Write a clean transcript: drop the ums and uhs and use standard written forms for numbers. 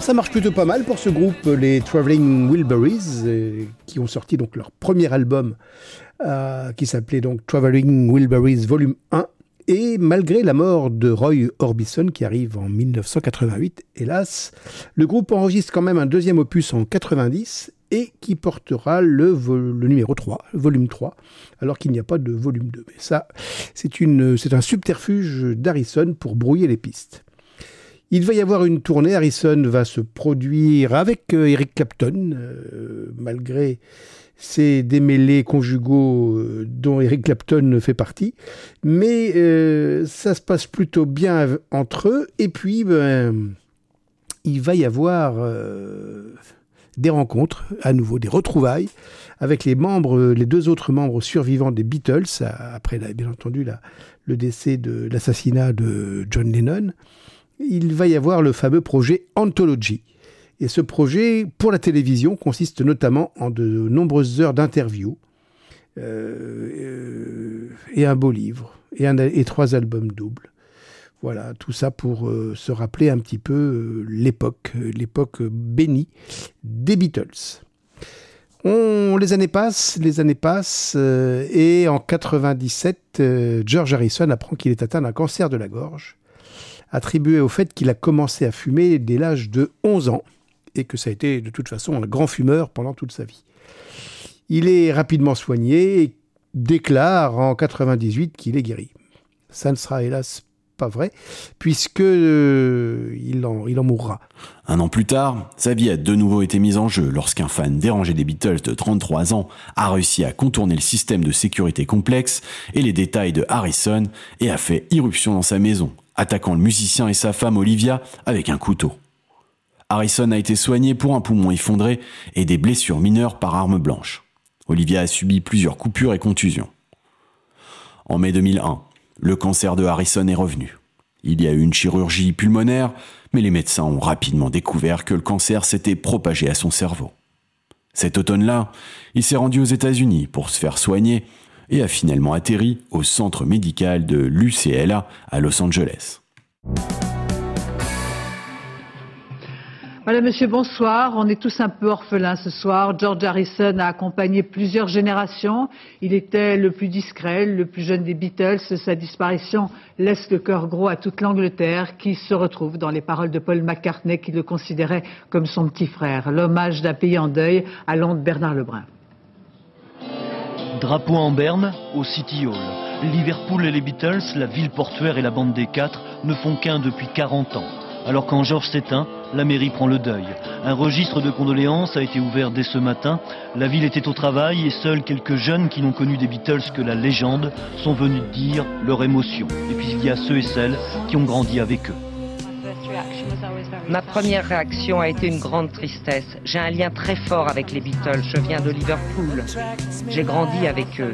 Ça marche plutôt pas mal pour ce groupe, les Traveling Wilburys, qui ont sorti donc leur premier album qui s'appelait donc Traveling Wilburys Volume 1. Et malgré la mort de Roy Orbison qui arrive en 1988, hélas, le groupe enregistre quand même un deuxième opus en 90 et qui portera le numéro 3, volume 3, alors qu'il n'y a pas de volume 2. Mais ça, c'est un subterfuge d'Harrison pour brouiller les pistes. Il va y avoir une tournée, Harrison va se produire avec Eric Clapton, malgré ces démêlés conjugaux dont Eric Clapton fait partie. Mais ça se passe plutôt bien entre eux. Et puis, il va y avoir des rencontres, à nouveau des retrouvailles, avec les deux autres membres survivants des Beatles, après bien entendu le décès de l'assassinat de John Lennon. Il va y avoir le fameux projet Anthology. Et ce projet, pour la télévision, consiste notamment en de nombreuses heures d'interviews et un beau livre et 3 albums doubles. Voilà, tout ça pour se rappeler un petit peu l'époque bénie des Beatles. Les années passent, et en 97, George Harrison apprend qu'il est atteint d'un cancer de la gorge, attribué au fait qu'il a commencé à fumer dès l'âge de 11 ans, et que ça a été de toute façon un grand fumeur pendant toute sa vie. Il est rapidement soigné et déclare en 98 qu'il est guéri. Ça ne sera hélas pas vrai, puisque il en mourra. Un an plus tard, sa vie a de nouveau été mise en jeu lorsqu'un fan dérangé des Beatles de 33 ans a réussi à contourner le système de sécurité complexe et les détails de Harrison et a fait irruption dans sa maison, attaquant le musicien et sa femme Olivia avec un couteau. Harrison a été soigné pour un poumon effondré et des blessures mineures par arme blanche. Olivia a subi plusieurs coupures et contusions. En mai 2001, le cancer de Harrison est revenu. Il y a eu une chirurgie pulmonaire, mais les médecins ont rapidement découvert que le cancer s'était propagé à son cerveau. Cet automne-là, il s'est rendu aux États-Unis pour se faire soigner et a finalement atterri au centre médical de l'UCLA à Los Angeles. Voilà, monsieur, bonsoir. On est tous un peu orphelins ce soir. George Harrison a accompagné plusieurs générations. Il était le plus discret, le plus jeune des Beatles. Sa disparition laisse le cœur gros à toute l'Angleterre qui se retrouve dans les paroles de Paul McCartney qui le considérait comme son petit frère. L'hommage d'un pays en deuil à Londres, Bernard Lebrun. Drapeau en berne au City Hall. Liverpool et les Beatles, la ville portuaire et la bande des 4 ne font qu'un depuis 40 ans. Alors quand George s'éteint, la mairie prend le deuil. Un registre de condoléances a été ouvert dès ce matin. La ville était au travail et seuls quelques jeunes qui n'ont connu des Beatles que la légende sont venus dire leur émotion. Et puis il y a ceux et celles qui ont grandi avec eux. Ma première réaction a été une grande tristesse. J'ai un lien très fort avec les Beatles. Je viens de Liverpool. J'ai grandi avec eux.